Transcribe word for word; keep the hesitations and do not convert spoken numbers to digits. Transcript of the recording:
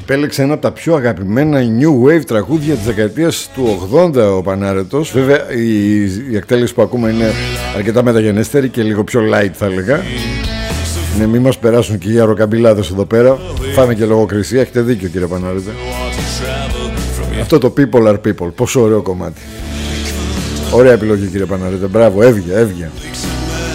επέλεξε ένα από τα πιο αγαπημένα new wave τραγούδια της δεκαετίας του ογδόντα ο Πανάρετος. Βέβαια η, η εκτέλεση που ακούμε είναι αρκετά μεταγενέστερη και λίγο πιο light θα έλεγα. Ναι, μην μας περάσουν και οι αεροκαμπιλάδες εδώ πέρα. Φάμε και λογοκρισία, έχετε δίκιο κύριε Πανάρετε. Αυτό το people are people, πόσο ωραίο κομμάτι. Ωραία επιλογή κύριε Πανάρετε, μπράβο, έβγε, έβγε.